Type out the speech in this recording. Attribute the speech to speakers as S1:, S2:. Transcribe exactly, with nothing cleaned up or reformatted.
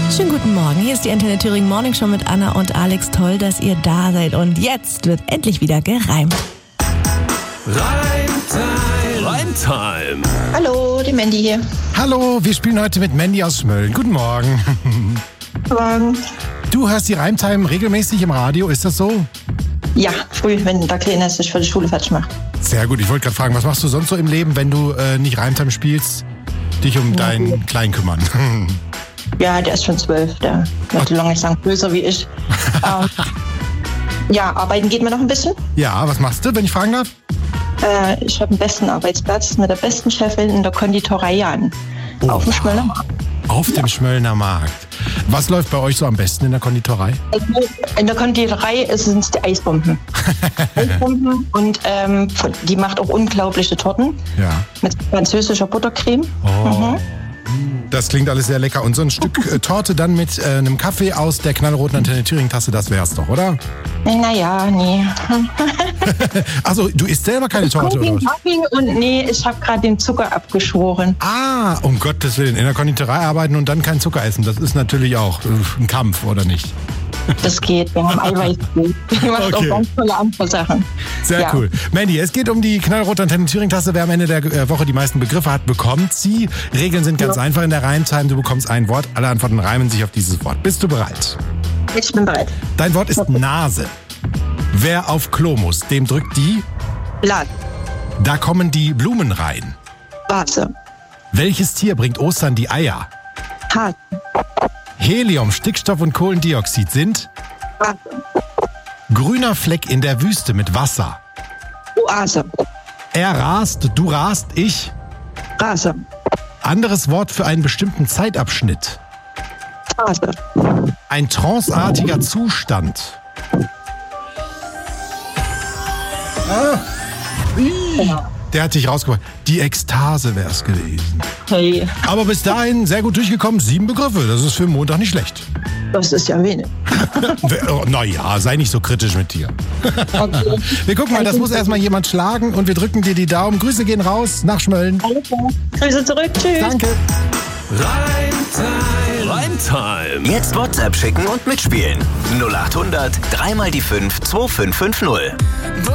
S1: Schönen guten Morgen, hier ist die Antenne Thüringen Morning Show mit Anna und Alex. Toll, dass ihr da seid und jetzt wird endlich wieder gereimt.
S2: Reimtime. Reimtime.
S3: Hallo, die Mandy hier.
S4: Hallo, wir spielen heute mit Mandy aus Schmölln. Guten Morgen.
S3: Guten Morgen.
S4: Du hörst die Reimtime regelmäßig im Radio, ist das so?
S3: Ja, früh, wenn der Kleine sich für die Schule fertig macht.
S4: Sehr gut, ich wollte gerade fragen, was machst du sonst so im Leben, wenn du äh, nicht Reimtime spielst, dich um deinen Kleinen kümmern?
S3: Ja, der ist schon zwölf, der wird lange nicht sagen, größer wie ich. ähm, ja, arbeiten geht mir noch ein bisschen.
S4: Ja, was machst du, wenn ich fragen darf?
S3: Äh, ich habe den besten Arbeitsplatz mit der besten Chefin in der Konditorei Jan.
S4: Oh,
S3: auf dem Schmöllner Markt.
S4: Auf dem Schmöllner Markt. Was läuft bei euch so am besten in der Konditorei?
S3: In der Konditorei sind es die Eisbomben. Eisbomben und ähm, die macht auch unglaubliche Torten.
S4: Ja.
S3: Mit französischer Buttercreme.
S4: Oh.
S3: Mhm.
S4: Das klingt alles sehr lecker. Und so ein Stück äh, Torte dann mit äh, einem Kaffee aus der knallroten Antenne Thüringen-Tasse, das wär's doch, oder?
S3: Naja, nee.
S4: Also, du isst selber keine Torte, oder was?
S3: Und nee, ich habe gerade den Zucker abgeschworen.
S4: Ah, um Gottes Willen. In der Konditorei arbeiten und dann kein Zucker essen. Das ist natürlich auch äh, ein Kampf, oder nicht?
S3: Das geht, wir haben Eiweißbrot. Die macht
S4: Okay.
S3: auch ganz tolle andere Sachen.
S4: Sehr
S3: Ja.
S4: cool. Mandy, es geht um die knallrote Antenne Thüringen-Tasse. Wer am Ende der äh, Woche die meisten Begriffe hat, bekommt sie. Regeln sind ganz
S3: Ja.
S4: einfach in der Reimtime. Du bekommst ein Wort. Alle Antworten reimen sich auf dieses Wort. Bist du bereit?
S3: Ich bin bereit.
S4: Dein Wort ist Nase. Wer auf Klo muss, dem drückt die.
S3: Blatt,
S4: Da kommen die Blumen rein.
S3: Vase,
S4: Welches Tier bringt Ostern die Eier?
S3: Hase,
S4: Helium, Stickstoff und Kohlendioxid sind
S3: Vase,
S4: grüner Fleck in der Wüste mit Wasser.
S3: Oase,
S4: Er rast, du rast, ich.
S3: Rase,
S4: Anderes Wort für einen bestimmten Zeitabschnitt.
S3: Phase,
S4: Ein tranceartiger Zustand. Ah. Ih. Der hat dich rausgebracht. Die Ekstase wäre es gewesen.
S3: hey,
S4: Aber bis dahin sehr gut durchgekommen. Sieben Begriffe. Das ist für den Montag nicht schlecht.
S3: das ist ja wenig.
S4: Oh, naja, sei nicht so kritisch mit dir.
S3: Okay.
S4: Wir gucken mal, das muss erstmal jemand schlagen und wir drücken dir die Daumen. Grüße gehen raus nach Schmölln.
S3: Alles klar. Grüße zurück, tschüss.
S4: Danke.
S2: Reimtime. Reimtime.
S5: Jetzt WhatsApp schicken und mitspielen. null acht hundert, dreimal die fünf, zwei fünf fünf null.